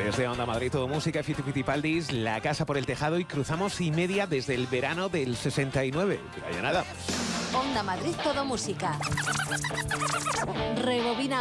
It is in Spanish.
Desde Onda Madrid, todo música, Fiti Fitipaldis, La Casa por el Tejado y cruzamos y media desde el verano del 69. Que vaya nada. Onda Madrid, todo música. Rebobina.